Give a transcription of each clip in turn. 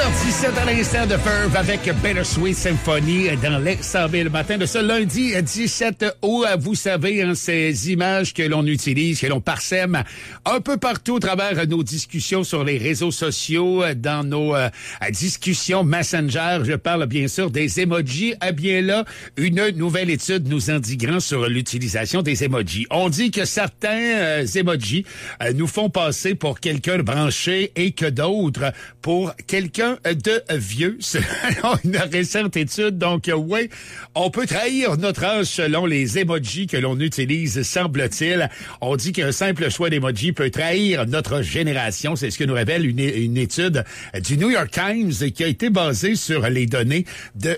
17h17 à l'instant de Verve avec Bittersweet Symphony dans les 100 000 le matin de ce lundi 17 août. Vous savez, ces images que l'on utilise, que l'on parsème un peu partout à travers nos discussions sur les réseaux sociaux, dans nos discussions Messenger. Je parle bien sûr des emojis. Eh bien là, une nouvelle étude nous indiquant sur l'utilisation des emojis. On dit que certains emojis nous font passer pour quelqu'un de branché et que d'autres pour quelqu'un de vieux, selon une récente étude. Donc, oui, on peut trahir notre âge selon les emojis que l'on utilise, semble-t-il. On dit qu'un simple choix d'emoji peut trahir notre génération. C'est ce que nous révèle une étude du New York Times qui a été basée sur les données de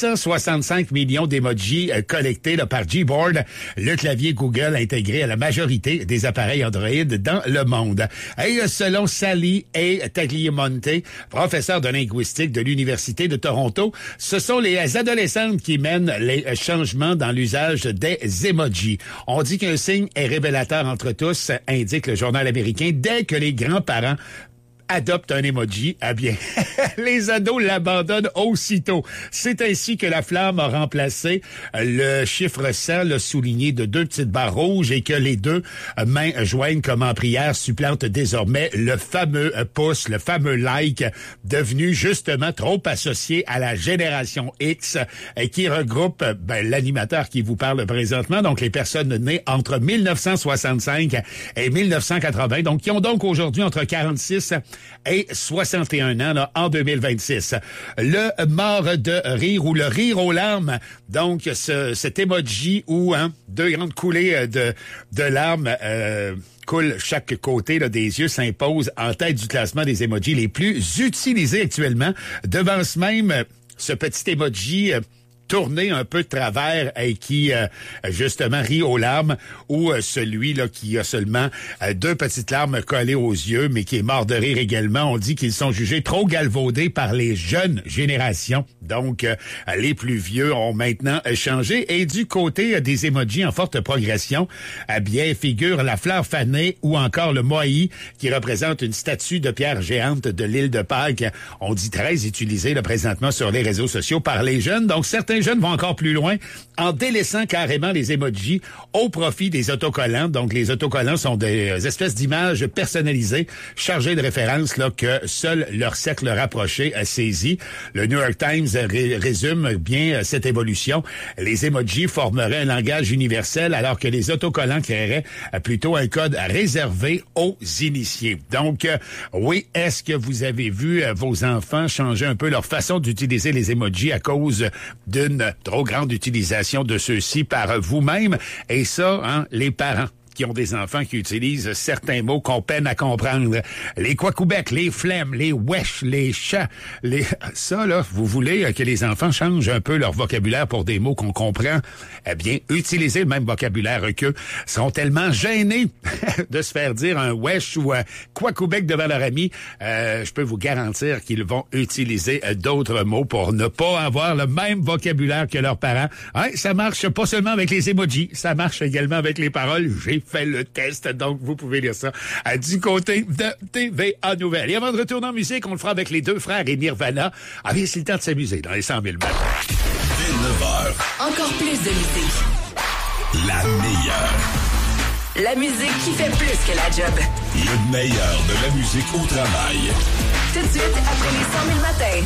665 millions d'emojis collectés là, par Gboard, le clavier Google intégré à la majorité des appareils Android dans le monde. Et selon Sally A. Tagliamonte, professeur de linguistique de l'Université de Toronto, ce sont les adolescentes qui mènent les changements dans l'usage des emojis. On dit qu'un signe est révélateur entre tous, indique le journal américain, dès que les grands-parents adopte un emoji, eh bien, les ados l'abandonnent aussitôt. C'est ainsi que la flamme a remplacé le chiffre 100, le souligné de deux petites barres rouges, et que les deux mains jointes comme en prière supplantent désormais le fameux pouce, le fameux like, devenu justement trop associé à la génération X, qui regroupe l'animateur qui vous parle présentement, donc les personnes nées entre 1965 et 1980, donc qui ont donc aujourd'hui entre 46 et 61 ans là, en 2026. Le mort de rire ou le rire aux larmes, donc cet emoji où deux grandes coulées de larmes coulent chaque côté là, des yeux, s'impose en tête du classement des emojis les plus utilisés actuellement. Devance même ce petit emoji tourné un peu de travers et qui, justement, rit aux larmes, ou celui là qui a seulement deux petites larmes collées aux yeux, mais qui est mort de rire également. On dit qu'ils sont jugés trop galvaudés par les jeunes générations. Donc, les plus vieux ont maintenant changé. Et du côté des emojis en forte progression, bien figure la fleur fanée ou encore le moai, qui représente une statue de pierre géante de l'île de Pâques. On dit très utilisé là, présentement sur les réseaux sociaux par les jeunes. Donc, certains jeunes vont encore plus loin en délaissant carrément les emojis au profit des autocollants. Donc, les autocollants sont des espèces d'images personnalisées chargées de références là, que seul leur cercle rapproché saisit. Le New York Times résume bien cette évolution. Les emojis formeraient un langage universel alors que les autocollants créeraient plutôt un code réservé aux initiés. Donc, oui, est-ce que vous avez vu vos enfants changer un peu leur façon d'utiliser les emojis à cause d'une trop grande utilisation de ceux-ci par vous-même? Et ça, les parents qui ont des enfants qui utilisent certains mots qu'on peine à comprendre. Les quacoubecs, les flemmes, les wesh, les chats, ça, là, vous voulez que les enfants changent un peu leur vocabulaire pour des mots qu'on comprend? Eh bien, utiliser le même vocabulaire qu'eux sont tellement gênés de se faire dire un wesh ou un quacoubec devant leur ami. Je peux vous garantir qu'ils vont utiliser d'autres mots pour ne pas avoir le même vocabulaire que leurs parents. Ça marche pas seulement avec les emojis, ça marche également avec les paroles. J'ai fait le test, donc vous pouvez lire ça du côté de TVA Nouvelles. Et avant de retourner en musique, on le fera avec les deux frères et Nirvana. Ah bien, c'est le temps de s'amuser dans les 100 000 matins. Dès 9h. Encore plus de musique. La meilleure. La musique qui fait plus que la job. Le meilleur de la musique au travail. Tout de suite, après les 100 000 matins.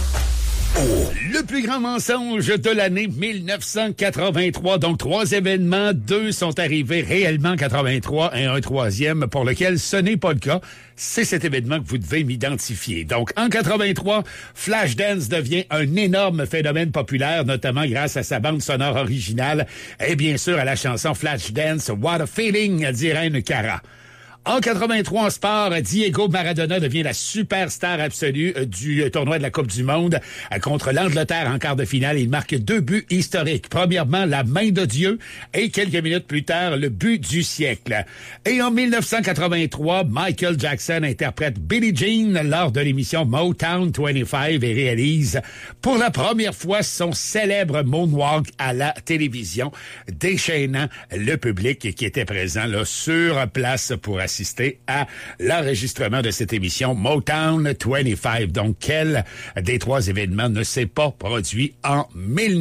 Le plus grand mensonge de l'année 1983. Donc, 3 événements, 2 sont arrivés réellement en 83 et un troisième pour lequel ce n'est pas le cas. C'est cet événement que vous devez m'identifier. Donc, en 83, Flashdance devient un énorme phénomène populaire, notamment grâce à sa bande sonore originale et bien sûr à la chanson Flashdance, What a Feeling, d'Irene Cara. En 83, en sport, Diego Maradona devient la superstar absolue du tournoi de la Coupe du Monde contre l'Angleterre en quart de finale. Il marque 2 buts historiques. Premièrement, la main de Dieu et quelques minutes plus tard, le but du siècle. Et en 1983, Michael Jackson interprète Billie Jean lors de l'émission Motown 25 et réalise pour la première fois son célèbre moonwalk à la télévision, déchaînant le public qui était présent là sur place pour assister assisté à l'enregistrement de cette émission Motown 25. Donc, quel des trois événements ne s'est pas produit en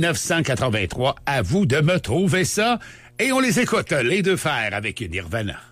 1983? À vous de me trouver ça. Et on les écoute, les deux frères, avec Nirvana.